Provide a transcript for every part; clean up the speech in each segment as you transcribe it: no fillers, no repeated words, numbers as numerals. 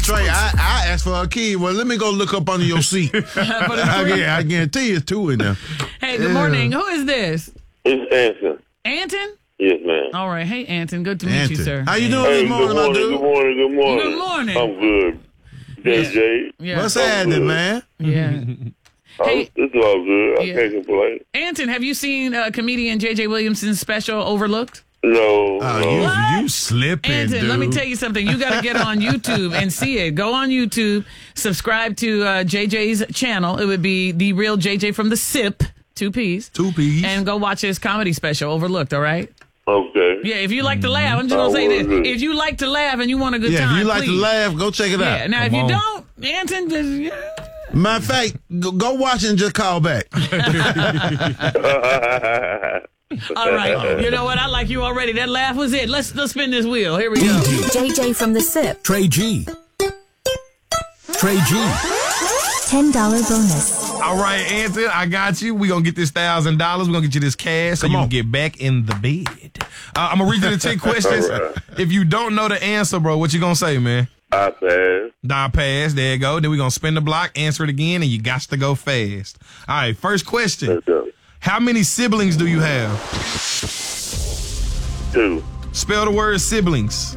Trey, I asked for a key. Well, let me go look up under your seat. I guarantee it's two in there. Hey, good morning. Who is this? It's Anson. Anton? Yes, ma'am. All right. Hey, Anton. Good to meet you, sir. How you doing Hey, this morning, my dude? Good morning. Good morning. I'm good. JJ. Yeah. What's happening, man? Yeah. Hey, It's all good. I can't complain. Anton, have you seen comedian J.J. Williamson's special, Overlooked? No. You slipping, Anton, dude. let me tell you something. You got to get on YouTube and see it. Go on YouTube, subscribe to JJ's channel. It would be The Real JJ from the SIP, 2 P's. 2 P's. And go watch his comedy special, Overlooked, all right? Okay. Yeah, if you like to laugh, I'm just going to say this. If you like to laugh and you want a good time, if you like please. to laugh, go check it out. Yeah, now if you don't, Anton, just... Matter of fact, go watch it and just call back. All right. You know what? I like you already. That laugh was it. Let's spin this wheel. Here we go. JJ from the SIP. Trey G. $10 bonus. All right, Anton, I got you. We're going to get this $1,000. We're going to get you this cash so you can get back in the bed. I'm going to read you the 10 questions. Right. If you don't know the answer, bro, what you going to say, man? I pass. Nah, pass. There you go. Then we're going to spin the block, answer it again, and you got to go fast. All right, first question. Let's go. How many siblings do you have? 2. Spell the word siblings.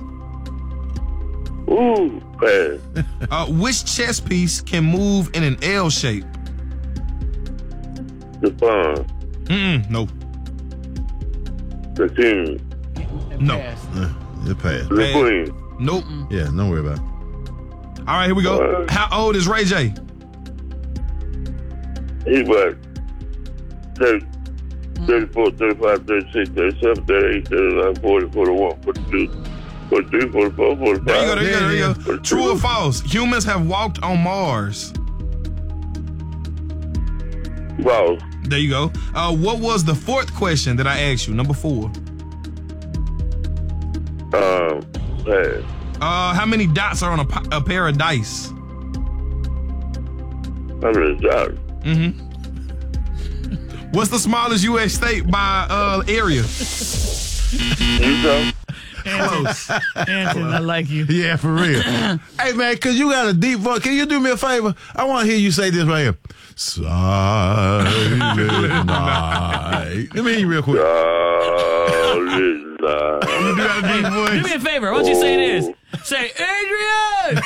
Ooh, pass. Which chess piece can move in an L shape? The pawn. No. The king. No. It passed. The queen. Nope. Yeah, don't worry about it. All right, here we go. How old is Ray J? He was 34, 35, 36, 37, 38, 39, 40, 41, 42, 43, 44, 45. There you go. True or false? Humans have walked on Mars. False. There you go. What was the fourth question that I asked you? Number 4. Pass. How many dots are on a pair of dice? $100. What's the smallest U.S. state by area? Utah. Anton, I like you. Yeah, for real. Hey, man, because you got a deep voice. Can you do me a favor? I want to hear you say this right here. Silent night. Let me hear you real quick. Do me a favor. Why don't you say this? Say, Adrian!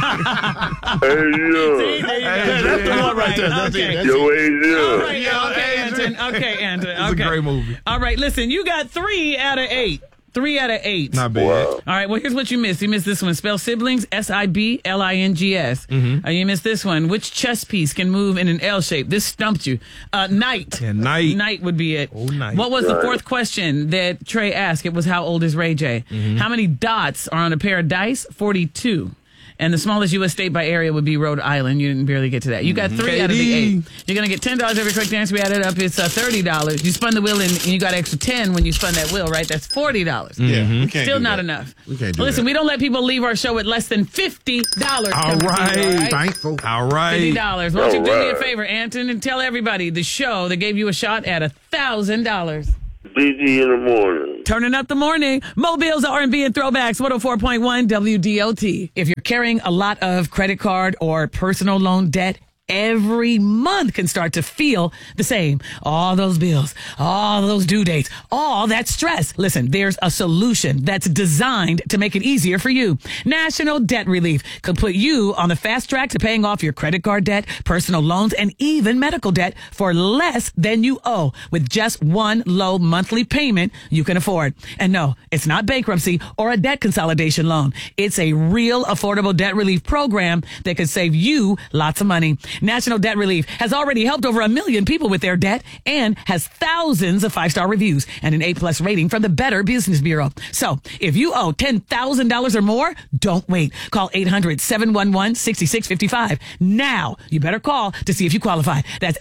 Adrian. That's the one right there. That's it. Yo, Adrian. All right, okay, Anton. Okay, Anton. It's a great movie. All right, listen, you got 3 out of 8. 3 out of 8. Not bad. Wow. All right, well, here's what you missed. You missed this one. Spell siblings, SIBLINGS. You missed this one. Which chess piece can move in an L shape? This stumped you. Knight. Yeah, knight. Knight would be it. Oh, knight. What was the fourth question that Trey asked? It was how old is Ray J? How many dots are on a pair of dice? 42. And the smallest U.S. state by area would be Rhode Island. You didn't barely get to that. You got 3 out of the 8. You're going to get $10 every correct answer. We added up. It's $30. You spun the wheel and you got extra 10 when you spun that wheel, right? That's $40. Yeah, we can't Still do not that. enough. We can't do Listen, that. we don't let people leave our show with less than $50. All right. Thankful. All right. $50. Why don't you do me a right. favor, Anton, and tell everybody the show that gave you a shot at $1,000. BG in the morning. Turning up the morning. Mobile's R&B and throwbacks. 104.1 WDOT. If you're carrying a lot of credit card or personal loan debt, every month can start to feel the same. All those bills, all those due dates, all that stress. Listen, there's a solution that's designed to make it easier for you. National Debt Relief could put you on the fast track to paying off your credit card debt, personal loans, and even medical debt for less than you owe with just one low monthly payment you can afford. And no, it's not bankruptcy or a debt consolidation loan. It's a real affordable debt relief program that could save you lots of money. National Debt Relief has already helped over 1 million people with their debt and has thousands of 5-star reviews and an A+ rating from the Better Business Bureau. So if you owe $10,000 or more, don't wait. Call 800-711-6655. Now, you better call to see if you qualify. That's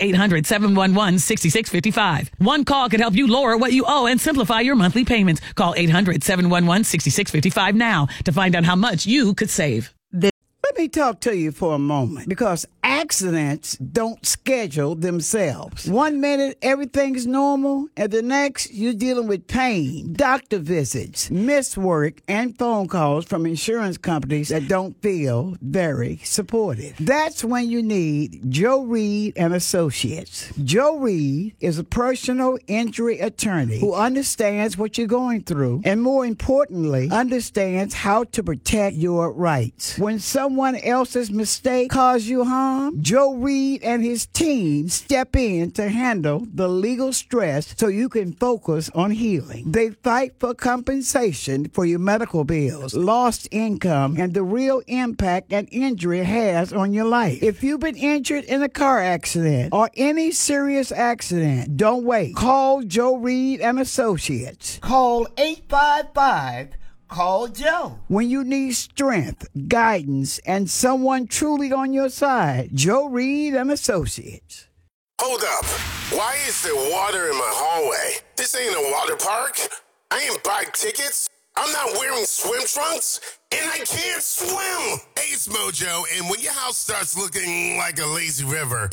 800-711-6655. One call could help you lower what you owe and simplify your monthly payments. Call 800-711-6655 now to find out how much you could save. Maybe me talk to you for a moment, because accidents don't schedule themselves. 1 minute, everything's normal, and the next, you're dealing with pain, doctor visits, missed work, and phone calls from insurance companies that don't feel very supportive. That's when you need Joe Reed and Associates. Joe Reed is a personal injury attorney who understands what you're going through, and more importantly, understands how to protect your rights. When someone else's mistake causes you harm, Joe Reed and his team step in to handle the legal stress so you can focus on healing. They fight for compensation for your medical bills, lost income, and the real impact an injury has on your life. If you've been injured in a car accident or any serious accident, don't wait. Call Joe Reed and Associates. Call 855 Call Joe. When you need strength, guidance, and someone truly on your side, Joe Reed and Associates. Hold up. Why is there water in my hallway? This ain't a water park. I ain't buy tickets. I'm not wearing swim trunks, and I can't swim. Hey, it's Mojo, and when your house starts looking like a lazy river,